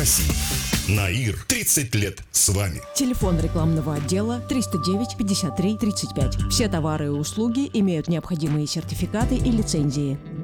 России. Наир. 30 лет с вами. Телефон рекламного отдела 309 53 35. Все товары и услуги имеют необходимые сертификаты и лицензии.